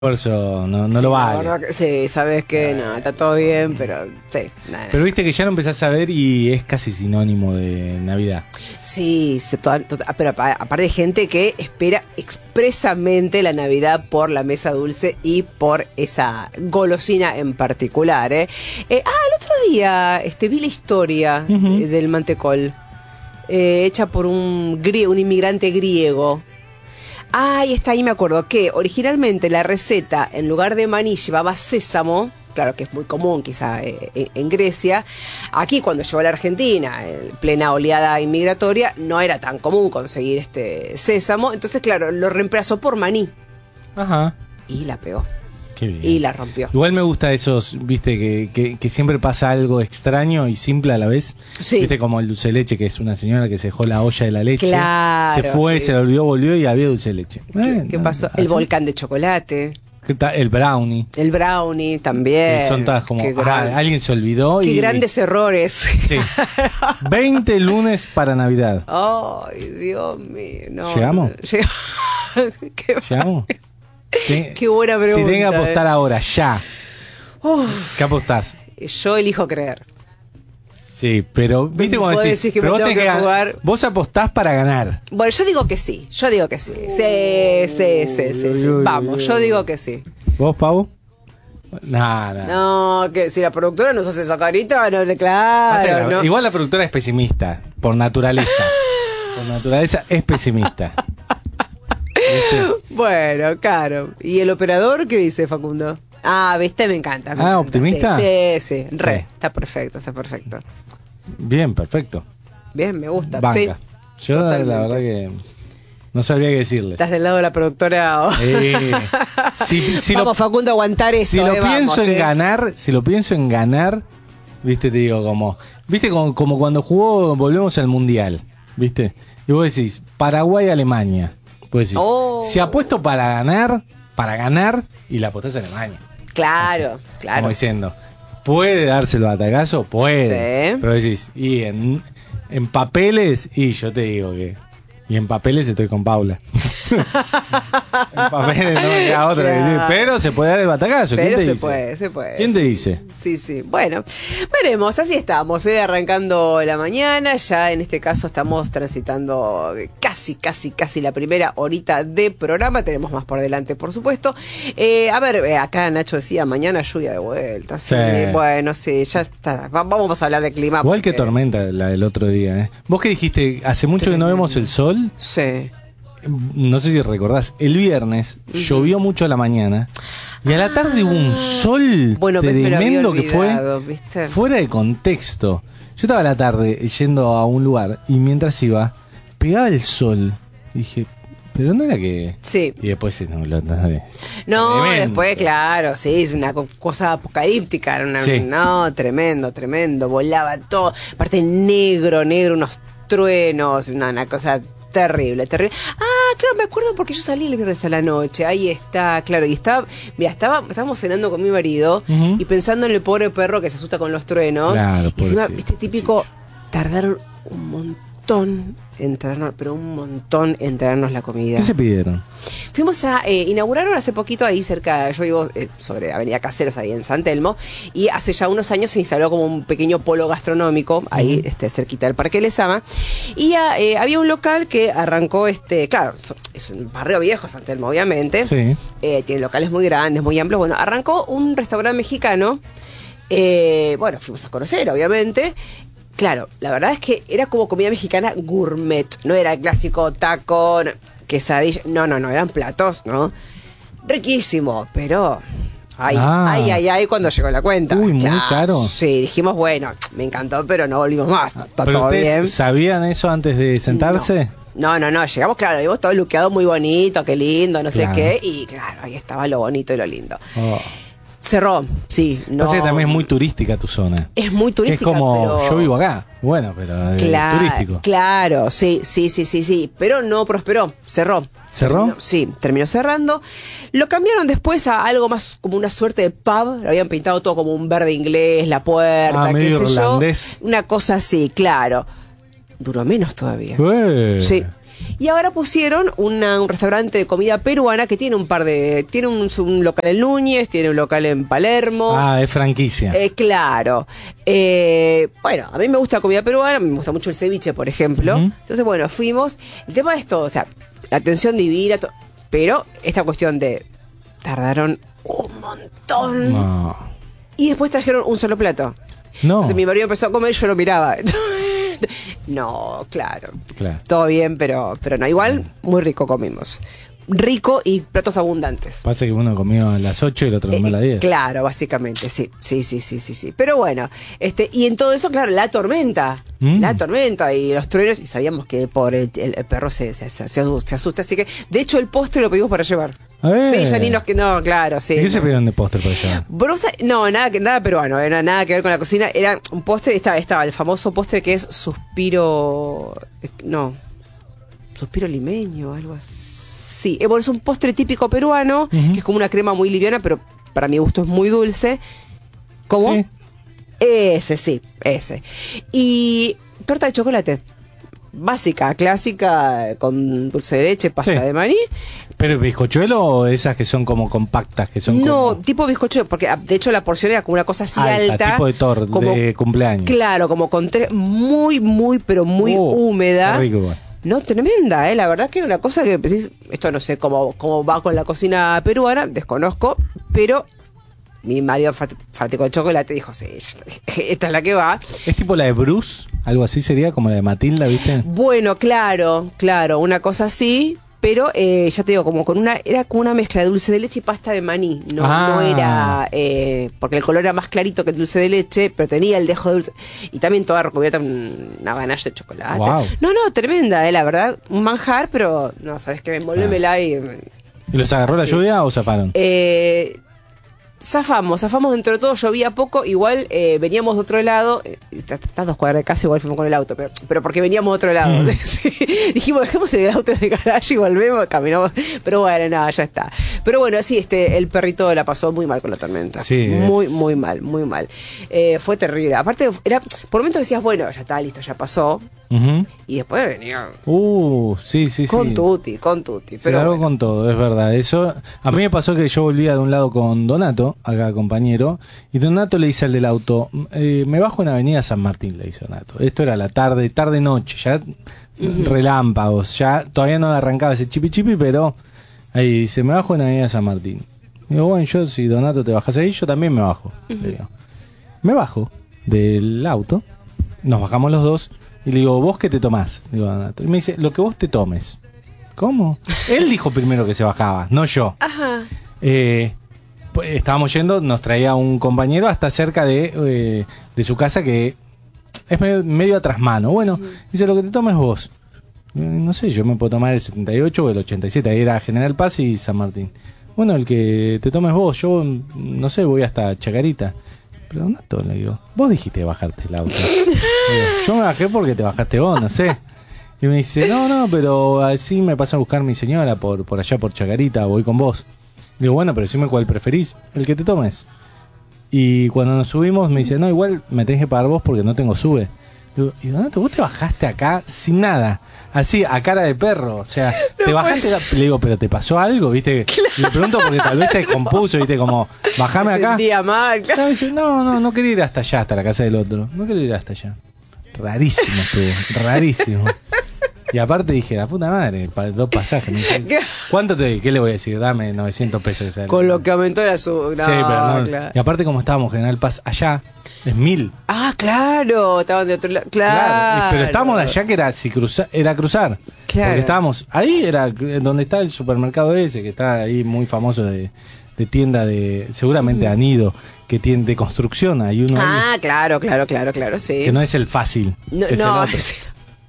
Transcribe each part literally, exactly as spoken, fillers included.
Por eso no, no sí, lo vale. La que, sí, sabes que no, está todo bien, pero sí. Nada. Pero viste que ya lo empezás a ver y es casi sinónimo de Navidad. Sí, se, total, total, pero aparte de gente que espera expresamente la Navidad por la mesa dulce y por esa golosina en particular. ¿eh? Eh, ah, el otro día este, vi la historia uh-huh. eh, del mantecol, eh, hecha por un, griego, un inmigrante griego. Ah, y está ahí, me acuerdo que originalmente la receta en lugar de maní llevaba sésamo, claro que es muy común quizá eh, en Grecia. Aquí cuando llegó a la Argentina, en plena oleada inmigratoria, no era tan común conseguir este sésamo, entonces claro, lo reemplazó por maní. Ajá. Y la pegó. Qué bien. Y la rompió. Igual me gusta esos, viste, que, que, que siempre pasa algo extraño y simple a la vez. Sí. Viste, como el dulce de leche, que es una señora que se dejó la olla de la leche. Claro. Se fue, sí. se la olvidó, volvió y había dulce de leche. ¿Qué, eh, ¿qué pasó? ¿así? El volcán de chocolate. ¿Qué tal? El brownie. El brownie también. Que son todas como, Qué ah, alguien se olvidó. Qué y grandes errores. Sí. veinte lunes para Navidad. Ay, Dios mío. No, ¿Llegamos? No, lleg- Qué ¿Llegamos? Sí. Qué buena pregunta. Si tenés que apostar eh. ahora, ya. Uf, ¿Qué apostás? yo elijo creer. Sí, pero viste como Vos decís, decís que pero me vos, tengo tenés que que jugar. Vos apostás para ganar. Bueno, yo digo que sí. Yo digo que sí. Sí, sí, sí, sí, sí. Vamos, yo digo que sí. ¿Vos, Pau? Nada. No, que si la productora nos hace esa carita, no le claro. La, no. Igual la productora es pesimista, por naturaleza. Por naturaleza es pesimista. ¿Viste? Bueno, claro. ¿Y el operador qué dice, Facundo? Ah, viste, me encanta. Me ah, encanta. ¿optimista? Sí, sí, sí, re. Sí. Está perfecto, está perfecto. Bien, perfecto. Bien, me gusta. Banca. Sí, Yo totalmente. la verdad que no sabría qué decirles. Estás del lado de la productora. Oh. Eh, si, si vamos, lo, Facundo, a aguantar eso. Si lo eh, pienso vamos, en eh. ganar, si lo pienso en ganar, viste, te digo como, viste como, como cuando jugó, volvemos al mundial, viste, y vos decís Paraguay-Alemania, vos decís, Oh. si apuesto para ganar, para ganar y la apostás a Alemania. Claro, Así, claro. Como diciendo, puede darse el batacazo, puede, Sí. pero decís, y en, en papeles, y yo te digo que y en papeles estoy con Paula. En papeles no me queda otra que decir. Pero se puede dar el batacazo. Pero ¿Quién te se dice? puede, se puede. ¿Quién sí. te dice? Sí, sí. Bueno, veremos. Así estamos. Hoy arrancando la mañana. Ya en este caso estamos transitando casi, casi, casi la primera horita de programa. Tenemos más por delante, por supuesto. Eh, a ver, eh, acá Nacho decía, mañana lluvia de vuelta. Sí. Sí. Bueno, sí, ya está. Va- vamos a hablar de clima. Igual que porque- tormenta la del otro día, ¿eh? Vos que dijiste, hace mucho que no vemos el sol. Sí. No sé si recordás, el viernes uh-huh. llovió mucho a la mañana y a la tarde hubo un sol bueno, ves, me lo había tremendo que fue olvidado, ¿viste? fuera de contexto. Yo estaba a la tarde yendo a un lugar y mientras iba, pegaba el sol. Y dije, pero no era que... Sí. Y después se nubló. No, no después, claro, sí, es una cosa apocalíptica. Era una, sí. No, tremendo, tremendo. Volaba todo. Aparte negro, negro, unos truenos, una, una cosa... Terrible, terrible. Ah, claro, me acuerdo porque yo salí el viernes a la noche. Ahí está, claro. Y estaba, mira, estaba, estábamos cenando con mi marido uh-huh. y pensando en el pobre perro que se asusta con los truenos. Claro, y encima, viste, típico, tardaron un montón en traernos, pero un montón en traernos la comida. ¿Qué se pidieron? Fuimos a, eh, inauguraron hace poquito ahí cerca, yo vivo eh, sobre Avenida Caseros, ahí en San Telmo, y hace ya unos años se instaló como un pequeño polo gastronómico, ahí uh-huh. este, cerquita del Parque Lezama, y eh, había un local que arrancó, este claro, es un barrio viejo, San Telmo, obviamente, sí. eh, tiene locales muy grandes, muy amplios, bueno, arrancó un restaurante mexicano, eh, bueno, fuimos a conocer, obviamente. Claro, la verdad es que era como comida mexicana gourmet, no era el clásico taco, quesadilla, no, no, no, eran platos, ¿no? Riquísimo, pero... Ay, ah. ay, ay, ay, cuando llegó la cuenta. Uy, muy claro, caro. Sí, dijimos, bueno, me encantó, pero no volvimos más, está ¿Pero todo bien. ¿Sabían eso antes de sentarse? No, no, no, llegamos, claro, vimos todo luqueado muy bonito, qué lindo, no claro. sé qué, y claro, ahí estaba lo bonito y lo lindo. Oh. Cerró, sí. No. Pasa que también es muy turística tu zona. Es muy turística. Es como, pero... yo vivo acá, bueno, pero claro, es turístico. Claro, sí, sí, sí, sí, sí. Pero no prosperó, cerró. ¿Cerró? Terminó, sí, terminó cerrando. Lo cambiaron después a algo más como una suerte de pub. Lo habían pintado todo como un verde inglés, la puerta, ah, qué medio sé irlandés. yo. Una cosa así, claro. Duró menos todavía. Ué. Sí. Y ahora pusieron una, un restaurante de comida peruana que tiene un par de... Tiene un, un local en Núñez, tiene un local en Palermo. Ah, es franquicia. Eh, claro. Eh, bueno, a mí me gusta la comida peruana, me gusta mucho el ceviche, por ejemplo. Uh-huh. Entonces, bueno, fuimos. El tema es todo, o sea, la atención divina, to- pero esta cuestión de... Tardaron un montón. No. Y después trajeron un solo plato. No. Entonces mi marido empezó a comer y yo lo miraba. No, claro. Claro. Todo bien, pero, pero no. Igual, muy rico comimos. Rico y platos abundantes. Pasa que uno comió a las ocho y el otro comió a las diez. Eh, claro, básicamente, sí. Sí, sí, sí, sí, sí. Pero bueno, este, y en todo eso, claro, la tormenta. Mm. La tormenta y los truenos. Y sabíamos que por el, el, el perro se, se, se, se asusta. Así que, de hecho, el postre lo pedimos para llevar. Sí, ya ni nos que no, claro, sí. ¿Y qué no. se pidieron de postre para allá? Brosa, no, nada que nada peruano, era nada que ver con la cocina, era un postre, estaba, estaba el famoso postre que es suspiro, no, suspiro limeño, algo así. Eh, bueno, es un postre típico peruano, uh-huh. que es como una crema muy liviana, pero para mi gusto es muy dulce. ¿Cómo? Sí. Ese, sí, ese. Y torta de chocolate. Básica, clásica, con dulce de leche, pasta sí. de maní. ¿Pero bizcochuelo o esas que son como compactas? Que son no, como... tipo bizcochuelo, porque de hecho la porción era como una cosa así alta. alta tipo de torta, como, de cumpleaños. Claro, como con tres, muy, muy, pero muy oh, húmeda. Qué rico. No, tremenda, ¿eh? La verdad que es una cosa que decís, esto no sé cómo, cómo va con la cocina peruana, desconozco, pero... Mi marido fanático de chocolate dijo, sí, esta es la que va. ¿Es tipo la de Bruce? Algo así sería, como la de Matilda, ¿viste? Bueno, claro, claro, una cosa así, pero eh, ya te digo, como con una, era como una mezcla de dulce de leche y pasta de maní. No, ah. no era, eh, porque el color era más clarito que el dulce de leche, pero tenía el dejo de dulce. Y también toda recubierta en una ganache de chocolate. Wow. No, no, tremenda, eh, la verdad, un manjar, pero no, sabes que envolvémela ah. y... ¿Y los agarró así. La lluvia o zafaron? Eh... Zafamos, zafamos dentro de todo, llovía poco, igual eh, veníamos de otro lado, eh, estás dos cuadras de casa, igual fuimos con el auto, pero, pero porque veníamos de otro lado. Mm. Sí, dijimos, dejemos el auto en el garaje y volvemos, caminamos, pero bueno, nada, ya está. Pero bueno, sí, este, el perrito la pasó muy mal con la tormenta. Sí, muy, es... muy mal, muy mal. Eh, fue terrible. Aparte, era por momentos decías, bueno, ya está, listo, ya pasó. Uh-huh. Y después venía uh, sí, sí, con sí. tutti, con tutti. Se largó bueno. con todo, es verdad. Eso a mí me pasó que yo volvía de un lado con Donato, acá compañero, y Donato le dice al del auto, eh, me bajo en Avenida San Martín, le dice Donato. Esto era la tarde, tarde noche, ya uh-huh. relámpagos, ya todavía no arrancaba ese chipi chipi, pero ahí dice, me bajo en Avenida San Martín. Y digo, bueno, yo si Donato te bajas ahí, yo también me bajo. Uh-huh. Le digo. Me bajo del auto, nos bajamos los dos. Y le digo, ¿vos qué te tomás? Digo, Donato. Y me dice, lo que vos te tomes. ¿Cómo? Él dijo primero que se bajaba, no yo. Ajá. Eh, pues, estábamos yendo, nos traía un compañero hasta cerca de, eh, de su casa, que es medio, medio atrás mano. Bueno, uh-huh. dice, lo que te tomes vos. No sé, yo me puedo tomar el setenta y ocho o el ochenta y siete. Ahí era General Paz y San Martín. Bueno, el que te tomes vos, yo no sé, voy hasta Chacarita. Pero Donato, le digo, vos dijiste bajarte el auto. Digo, yo me bajé porque te bajaste vos, no sé. Y me dice, no, no, pero así me pasa a buscar mi señora por, por allá por Chacarita, voy con vos. Digo, bueno, pero decime cuál preferís, el que te tomes. Y cuando nos subimos me dice, no, igual me tenés que pagar vos porque no tengo sube. Digo, y Donato, vos te bajaste acá sin nada. Así, a cara de perro, o sea, no te bajaste, pues... le digo, pero ¿te pasó algo? ¿Viste? Claro. Le pregunto porque tal vez se descompuso, ¿viste? Como, bajame acá. Día mal, claro. No, dice, no, no, no quería ir hasta allá, hasta la casa del otro. No quería ir hasta allá. Rarísimo estuvo, rarísimo. Y aparte dije, la puta madre, dos pasajes. Dice, ¿cuánto te qué le voy a decir? Dame novecientos pesos. Que sale. Con lo que aumentó la sub. No, sí, pero no. Claro. Y aparte, como estábamos General Paz allá, es mil. Ah, claro, estaban de otro lado. Claro. claro. Pero estábamos de allá que era, si cruza, era cruzar. Claro. Porque estábamos, ahí era donde está el supermercado ese, que está ahí muy famoso de, de tienda de, seguramente uh-huh. Anido, que tiene de construcción. Hay uno ah, ahí, claro, claro, claro, claro, sí. Que no es el fácil. No, es no, el otro. sí.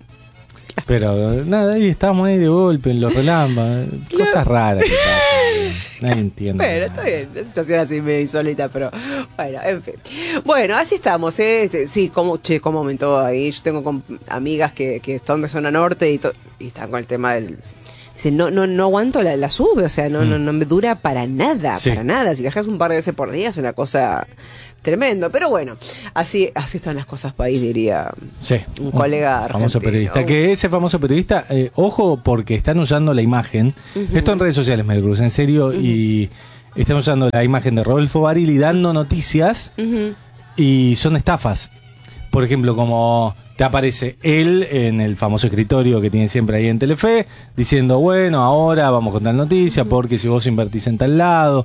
Pero nada, ahí estábamos ahí de golpe, en los relámpagos, cosas raras que pasan, nadie entiende. Bueno, está bien, una situación así medio insólita, pero bueno, en fin. Bueno, así estamos, ¿eh? Sí, como, che, cómo aumentó ahí. Yo tengo amigas que, que están de zona norte y, to- y están con el tema del... dice, no, no, no aguanto la, la sube, o sea, no, Mm. no, no me dura para nada, Sí. para nada. Si viajas un par de veces por día es una cosa tremendo. Pero bueno, así, así están las cosas país, diría Sí, un colega famoso argentino. periodista. Que ese famoso periodista, eh, ojo, porque están usando la imagen. Ujú. Esto en redes sociales, Mel Cruz, en serio, y están usando la imagen de Rodolfo Barili dando noticias Ujú. y son estafas. Por ejemplo, como te aparece él en el famoso escritorio que tiene siempre ahí en Telefe, diciendo, bueno, ahora vamos con tal noticia, porque si vos invertís en tal lado,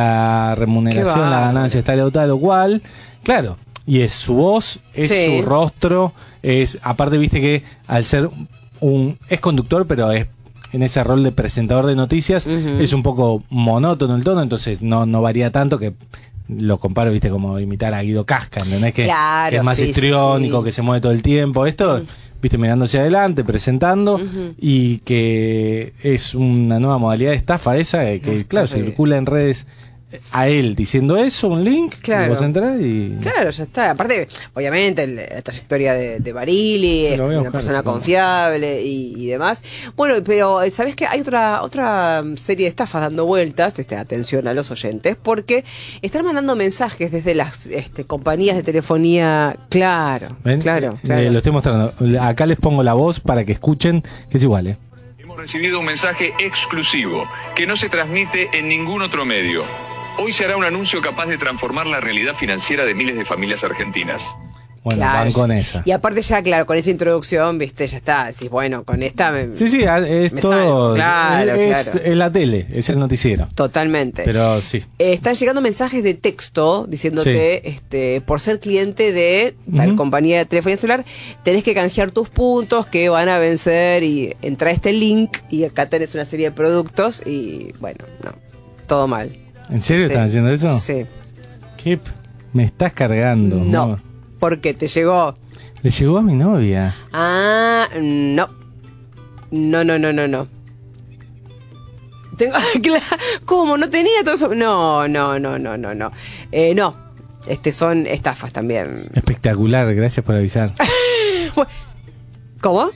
la remuneración, Qué la bárbaro. ganancia está tal o tal o cual. Claro, y es su voz, es Sí. su rostro, es aparte viste que al ser un... es conductor, pero es en ese rol de presentador de noticias, Ujú. es un poco monótono el tono, entonces no, no varía tanto que... Lo comparo, viste, como imitar a Guido Casca, ¿entendés? Que, Claro, que es más sí, sí, histriónico, sí. que se mueve todo el tiempo. Esto, Mm. viste, mirando hacia adelante, presentando, Ujú. y que es una nueva modalidad de estafa esa, eh, que, No, está claro, re bien. circula en redes eh, a él diciendo eso, un link, Claro. y vos entrás y... Claro, ya está. Aparte, obviamente, el- la trayectoria de, de Barili, Sí, es lo voy a una buscar, persona sí, cómo. confiable y, y demás. Bueno, pero ¿sabés qué? Hay otra otra serie de estafas dando vueltas, este, atención a los oyentes, porque están mandando mensajes desde las este, compañías de telefonía. Claro, ¿Ven? claro, Eh, claro. lo estoy mostrando. Acá les pongo la voz para que escuchen, que es igual, ¿eh? Hemos recibido un mensaje exclusivo que no se transmite en ningún otro medio. Hoy se hará un anuncio capaz de transformar la realidad financiera de miles de familias argentinas. Bueno, Claro, van con sí. esa. Y aparte ya, claro, con esa introducción, viste, ya está. Decís, bueno, con esta me- Sí, sí, es Me todo... salgo, claro, es, claro. es la tele, es el noticiero. totalmente. Pero sí. Eh, están llegando mensajes de texto diciéndote, este, por ser cliente de tal Ujú. compañía de telefonía celular, tenés que canjear tus puntos que van a vencer y entra a este link y acá tenés una serie de productos y bueno, no, todo mal. ¿En serio Sí. están haciendo eso? Sí. ¿Qué? p- Me estás cargando. No, porque te llegó. Le llegó a mi novia. Ah, no. No, no, no, no, no. Tengo, claro, ¿cómo? ¿No tenía todo eso? No, no, no, no, no, no. Eh, no, este son estafas también. Espectacular, gracias por avisar. ¿Cómo?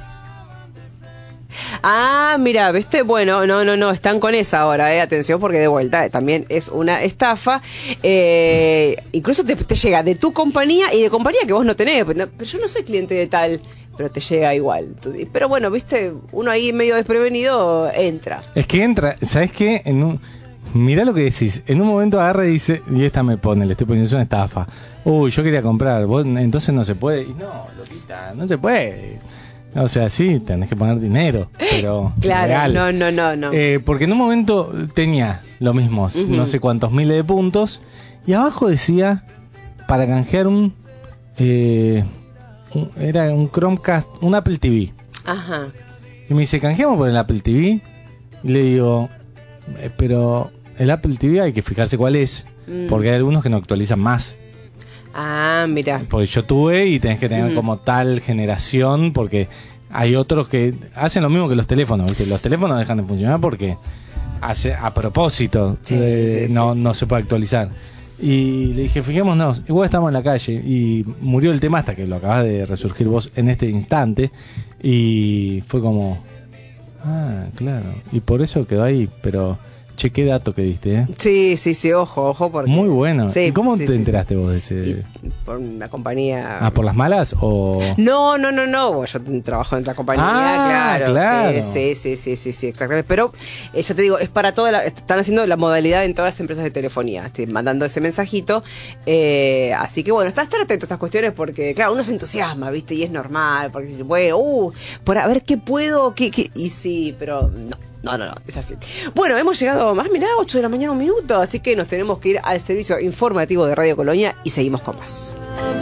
Ah, mira, ¿viste? Bueno, no, no, no, están con esa ahora, eh. Atención, porque de vuelta eh, también es una estafa. Eh, incluso te, te llega de tu compañía y de compañía que vos no tenés. Pero, no- pero yo no soy cliente de tal, pero te llega igual. Entonces, pero bueno, ¿viste? Uno ahí medio desprevenido entra. Es que entra, ¿sabes qué? En un, mirá lo que decís. En un momento agarra y dice, y esta me pone, le estoy poniendo es una estafa. Uy, yo quería comprar, vos entonces no se puede. Y no, loquita, no se puede. O sea, sí, tenés que poner dinero, pero Claro, real. no, no, no, no. Eh, porque en un momento tenía lo mismo, Ujú. no sé cuántos miles de puntos, y abajo decía, para canjear un... eh, un- era un Chromecast, un Apple T V. Ajá. Y me dice, canjeamos por el Apple T V. Y le digo, "Eh, pero el Apple T V hay que fijarse cuál es, Mm. porque hay algunos que no actualizan más. Ah, mira. Porque yo tuve y tenés que tener Ujú. como tal generación, porque hay otros que hacen lo mismo que los teléfonos, ¿viste? Los teléfonos dejan de funcionar porque hace a propósito Sí, eh, sí, no, sí, no sí. se puede actualizar. Y le dije, fijémonos, igual estamos en la calle y murió el tema hasta que lo acabas de resurgir vos en este instante y fue como, ah, claro, y por eso quedó ahí, pero che, qué dato que diste, ¿eh? Sí, sí, sí, ojo, ojo, porque... Muy bueno. Sí, ¿Y cómo sí, te sí, enteraste vos de ese...? y por una compañía... Ah, ¿por las malas o...? No, no, no, no. Yo trabajo en otra compañía, Ah, claro. claro. Sí, sí, sí, sí, sí, exactamente. Pero eh, ya te digo, es para toda la, están haciendo la modalidad en todas las empresas de telefonía. Estoy mandando ese mensajito. Eh, así que bueno, estás estar atento a estas cuestiones porque, claro, uno se entusiasma, ¿viste? Y es normal, porque dice, bueno, uh, por a ver qué puedo, qué, qué. Y sí, pero no. No, no, no, es así. Bueno, hemos llegado más, mirá, ocho de la mañana, un minuto, así que nos tenemos que ir al servicio informativo de Radio Colonia y seguimos con más.